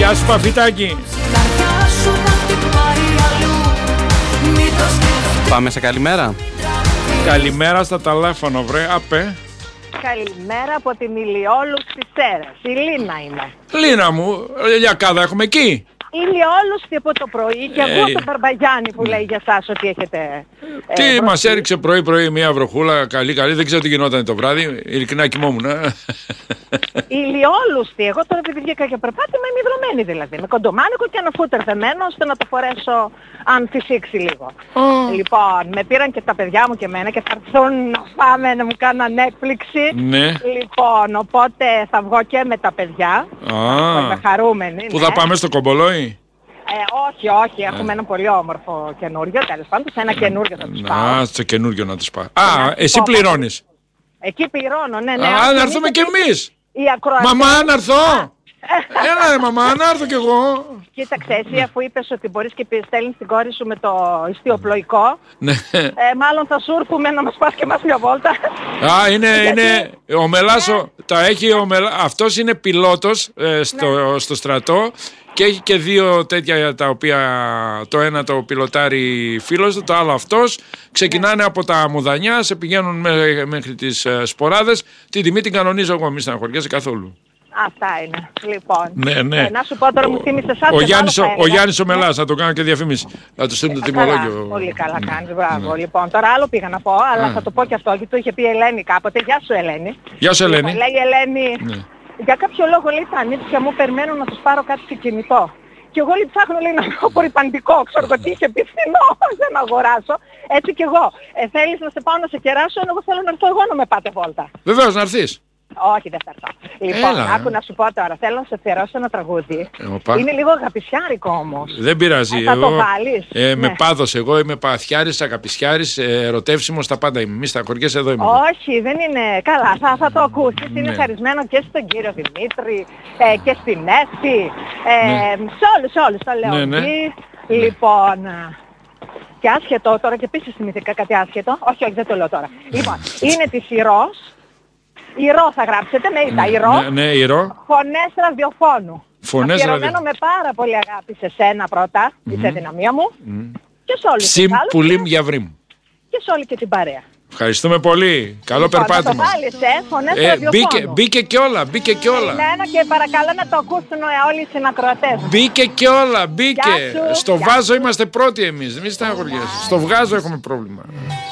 Γεια σου Παφιτάκη. Πάμε σε καλημέρα. Καλημέρα στα τηλέφωνο, βρε, απέ. Καλημέρα από την Ηλιόλου στις Σέρες. Η Λίνα είμαι. Λίνα μου, λιακάδα έχουμε εκεί. Ηλιόλουστη από το πρωί και ακούω τον Μπαρμπαγιάννη που λέει για εσάς ότι έχετε... Τι μας έριξε πρωί-πρωί μια βροχούλα καλή, δεν ξέρω τι γινόταν το βράδυ, ειλικρινά κοιμόμουν. Ηλιόλουστη, εγώ τώρα επειδή βγήκα για περπάτημα είμαι υδρωμένη δηλαδή, με κοντομάνικο και ένα φούτερ δεμένο ώστε να το φορέσω αν φυσήξει λίγο. Λοιπόν, με πήραν και τα παιδιά μου και εμένα και θα έρθουν να πάμε να μου κάνουν έκπληξη. Ναι. Λοιπόν, οπότε θα βγω και με τα παιδιά, είμαι χαρούμενη. Που θα πάμε στο Κομπολόι. Όχι, έχουμε ένα πολύ όμορφο καινούριο, τέλος πάντων, σε ένα καινούριο θα τους πάω. Σε καινούριο να τους πάω. Εσύ πληρώνεις. Εκεί πληρώνω, ναι. Να έρθουμε κι εμείς. ακροατές. Μαμά, να έρθω! Έλα ρε μαμά, να έρθω κι εγώ. Κοίταξε, εσύ αφού είπες ότι μπορείς και στέλνεις την κόρη σου με το ιστιοπλοϊκό, μάλλον θα σου έρθουμε να μας πας και μας μια βόλτα. Είναι ο Μελάσο, τα έχει αυτός είναι πιλότος στο στρατό και έχει και δύο τέτοια τα οποία το ένα το πιλοτάρει φίλος του, το άλλο αυτός. Ξεκινάνε από τα Μουδανιά, σε πηγαίνουν μέχρι τις Σποράδες. Την τιμή την κανονίζω εγώ, μη στεναχωριέσαι καθόλου. Αυτά είναι. Λοιπόν. Ναι. Να σου πω τώρα, μου θύμισε εσάς. Ο Γιάννης ο Μελάς, θα το κάνω και διαφήμιση. Θα του στείλουμε το τιμολόγιο. Πολύ καλά κάνεις, μπράβο. Λοιπόν, τώρα άλλο πήγα να πω, αλλά θα το πω και αυτό, γιατί το είχε πει η Ελένη κάποτε. Γεια σου Ελένη. Γεια σου Ελένη. Λέει η Ελένη, για κάποιο λόγο λέει τα ανήψια μου περιμένουν να τους πάρω κάτι σε κινητό. Και εγώ λέει ψάχνω λέει να βρω απορριπαντικό, ξέρω ότι είχε πει φθηνό, δεν αγοράσω. Έτσι κι εγώ. Θέλεις να σε πάω να σε κεράσω, εγώ θέλω να έρθω εγώ να με πάτε βόλτα. Βεβαίως να έρθεις. Όχι, δεν θα έρθω. Λοιπόν, άκου να σου πω τώρα. Θέλω να σε αφιερώσω ένα τραγούδι. Είναι λίγο αγαπησιάρικο όμως. Δεν πειράζει. Θα το βάλεις. Με πάθος. Εγώ είμαι παθιάρης, αγαπησιάρης, ερωτεύσιμος, τα πάντα είμαι. Μη σταχωριέσαι, εδώ είμαι. Όχι, δεν είναι. Καλά, θα το ακούσεις. Είναι χαρισμένο και στον κύριο Δημήτρη και στην Εύη. Σε όλους το λέω. Λοιπόν... Και άσχετο τώρα, και επίσης θυμηθήκα κάτι άσχετο. Όχι, δεν το λέω τώρα. Λοιπόν, είναι της Ηρώς. Ηρώ θα γράψετε, με ήττα, Ηρώ. Ναι, Ηρώ. Φωνές ραδιοφώνου. Αφιερωμένο με πάρα πολύ αγάπη σε σένα πρώτα, είσαι δυναμία μου. Και σε όλους τους άλλους. Πουλήμ για βρήμ. Και σε όλη και την παρέα. Ευχαριστούμε πολύ. Καλό περπάτημα. Να το βάλεις, φωνές ραδιοφώνου. Μπήκε και όλα. Και παρακαλώ να το ακούσουν όλοι οι συνακροατές. Μπήκε και όλα. Στο βάζο είμαστε πρώτοι εμείς. Μη στεναχωριέσαι. Στο βγάζο έχουμε πρόβλημα.